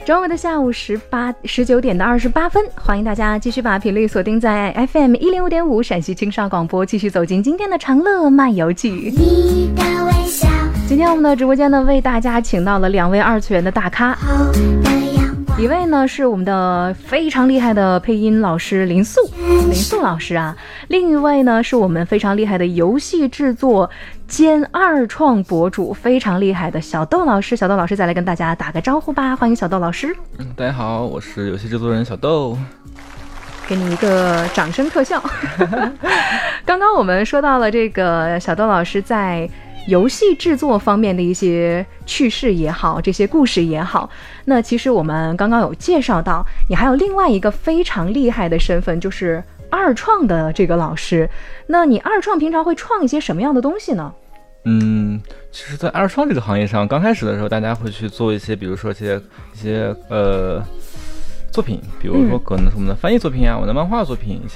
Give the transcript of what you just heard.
周五的下午19点的28分，欢迎大家继续把频率锁定在 FM 105.5陕西青少广播，继续走进今天的长乐漫游记。你的微笑。今天我们的直播间呢，为大家请到了2位二次元的大咖，一位呢是我们的非常厉害的配音老师林素老师啊，另一位呢是我们非常厉害的游戏制作兼二创博主，非常厉害的小豆老师。小豆老师再来跟大家打个招呼吧，欢迎小豆老师。 大家好，我是游戏制作人小豆。 给你一个掌声特效。刚刚我们说到了这个小豆老师在游戏制作方面的一些趣事也好，这些故事也好，那其实我们刚刚有介绍到，你还有另外一个非常厉害的身份，就是二创的这个老师。那你二创平常会创一些什么样的东西呢？ 其实在二创这个行业上，刚开始的时候大家会去做一些，比如说一些作品，比如说可能是我们的翻译作品啊，我们的漫画作品，一